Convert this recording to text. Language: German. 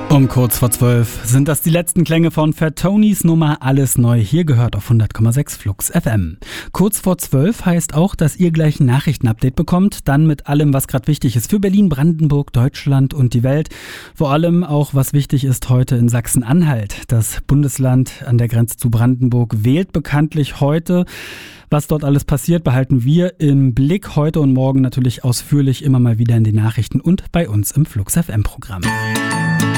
Um kurz vor 12 sind das die letzten Klänge von Fat Tonys Nummer Alles Neu, hier gehört auf 100,6 Flux FM. Kurz vor 12 heißt auch, dass ihr gleich ein Nachrichtenupdate bekommt, dann mit allem, was gerade wichtig ist für Berlin, Brandenburg, Deutschland und die Welt. Vor allem auch, was wichtig ist heute in Sachsen-Anhalt. Das Bundesland an der Grenze zu Brandenburg wählt bekanntlich heute. Was dort alles passiert, behalten wir im Blick heute und morgen natürlich ausführlich immer mal wieder in den Nachrichten und bei uns im Flux FM Programm.